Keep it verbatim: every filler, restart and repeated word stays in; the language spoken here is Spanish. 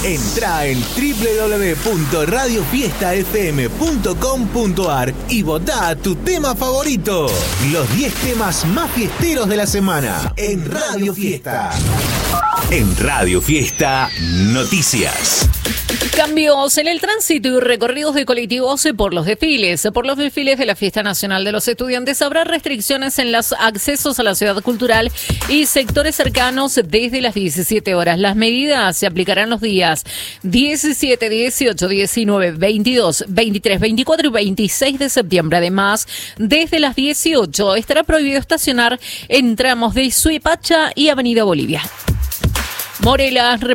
Entrá en doble u doble u doble u punto radio fiesta f m punto com punto a r y votá tu tema favorito. Los diez temas más fiesteros de la semana en Radio Fiesta. En Radio Fiesta, noticias. Cambios en el tránsito y recorridos de colectivos por los desfiles. Por los desfiles de la Fiesta Nacional de los Estudiantes habrá restricciones en los accesos a la ciudad cultural y sectores cercanos desde las diecisiete horas. Las medidas se aplicarán los días diecisiete, dieciocho, diecinueve, veintidós, veintitrés, veinticuatro y veintiséis de septiembre. Además, desde las dieciocho estará prohibido estacionar en tramos de Suipacha y Avenida Bolivia. Morelas